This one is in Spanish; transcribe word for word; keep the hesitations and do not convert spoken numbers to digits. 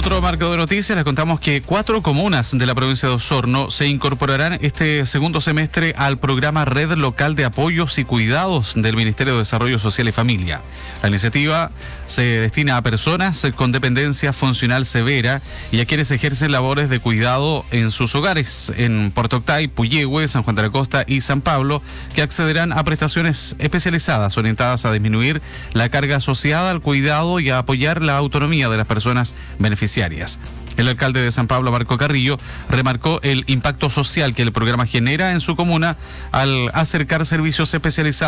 otro marco de noticias les contamos que cuatro comunas de la provincia de Osorno se incorporarán este segundo semestre al programa Red Local de Apoyos y Cuidados del Ministerio de Desarrollo Social y Familia. La iniciativa se destina a personas con dependencia funcional severa y a quienes ejercen labores de cuidado en sus hogares en Puerto Octay, Puyehue, San Juan de la Costa y San Pablo, que accederán a prestaciones especializadas orientadas a disminuir la carga asociada al cuidado y a apoyar la autonomía de las personas beneficiarias. El alcalde de San Pablo, Marco Carrillo, remarcó el impacto social que el programa genera en su comuna al acercar servicios especializados